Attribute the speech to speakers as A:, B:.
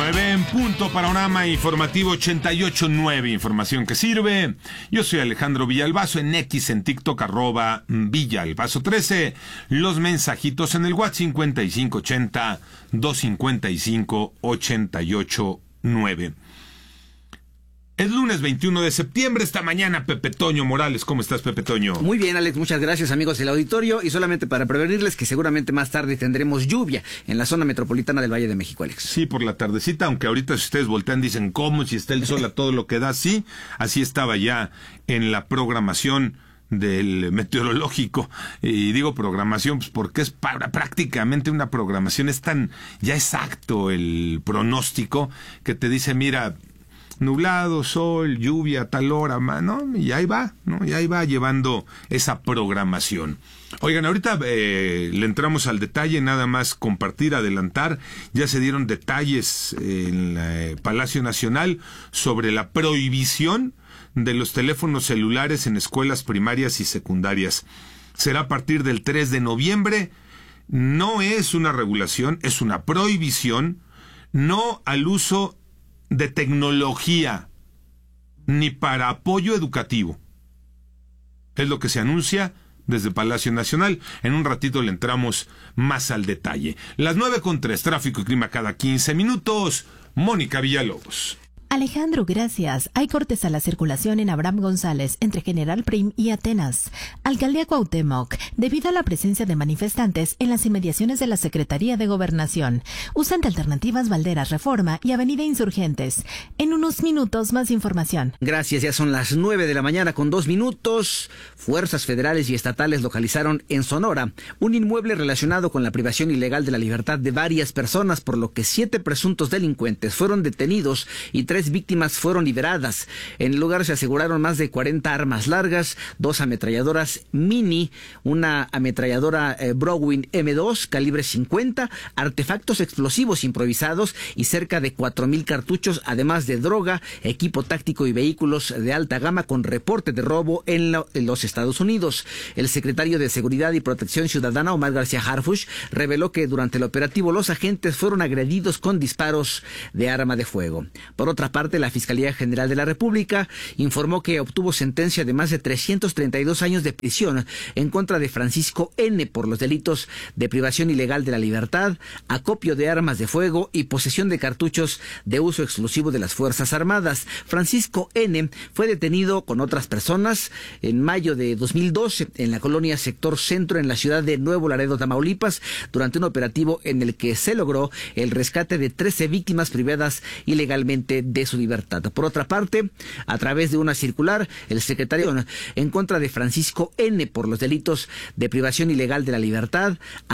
A: 9 en punto, panorama informativo 88.9, información que sirve. Yo soy Alejandro Villalbazo, en X, en TikTok, @Villalbazo13. Los mensajitos en el WhatsApp 5580-255-889. Es lunes 21 de septiembre, esta mañana Pepe Toño Morales. ¿Cómo estás, Pepe Toño?
B: Muy bien, Alex, muchas gracias, amigos del auditorio. Y solamente para prevenirles que seguramente más tarde tendremos lluvia en la zona metropolitana del Valle de México, Alex.
A: Sí, por la tardecita, aunque ahorita si ustedes voltean dicen cómo, si está el sol a todo lo que da, sí, así estaba ya en la programación del meteorológico. Y digo programación pues porque es prácticamente una programación, es tan ya exacto el pronóstico que te dice, mira, nublado, sol, lluvia, tal hora, ¿no? Y ahí va, ¿no? Y ahí va llevando esa programación. Oigan, ahorita le entramos al detalle, nada más compartir, adelantar. Ya se dieron detalles en el Palacio Nacional sobre la prohibición de los teléfonos celulares en escuelas primarias y secundarias. Será a partir del 3 de noviembre. No es una regulación, es una prohibición, no al uso de tecnología, ni para apoyo educativo. Es lo que se anuncia desde Palacio Nacional. En un ratito le entramos más al detalle. Las 9:03, tráfico y clima cada 15 minutos. Mónica Villalobos.
C: Alejandro, gracias. Hay cortes a la circulación en Abraham González, entre General Prim y Atenas. Alcaldía Cuauhtémoc, debido a la presencia de manifestantes en las inmediaciones de la Secretaría de Gobernación. Usan de alternativas Valderas Reforma y Avenida Insurgentes. En unos minutos, más información.
B: Gracias, ya son las 9 de la mañana con 2 minutos. Fuerzas federales y estatales localizaron en Sonora un inmueble relacionado con la privación ilegal de la libertad de varias personas, por lo que 7 presuntos delincuentes fueron detenidos y 3 víctimas fueron liberadas. En el lugar se aseguraron más de 40 armas largas, 2 ametralladoras mini, una ametralladora Browning M2 calibre 50, artefactos explosivos improvisados y cerca de 4,000 cartuchos, además de droga, equipo táctico y vehículos de alta gama con reporte de robo en los Estados Unidos. El secretario de Seguridad y Protección Ciudadana, Omar García Harfuch, reveló que durante el operativo los agentes fueron agredidos con disparos de arma de fuego. Por otra parte, la Fiscalía General de la República informó que obtuvo sentencia de más de 332 años de prisión en contra de Francisco N. por los delitos de privación ilegal de la libertad, acopio de armas de fuego y posesión de cartuchos de uso exclusivo de las Fuerzas Armadas. Francisco N. fue detenido con otras personas en mayo de 2012 en la colonia Sector Centro en la ciudad de Nuevo Laredo, Tamaulipas, durante un operativo en el que se logró el rescate de 13 víctimas privadas ilegalmente de su libertad. Por otra parte, a través de una circular, el secretario en contra de Francisco N. por los delitos de privación ilegal de la libertad,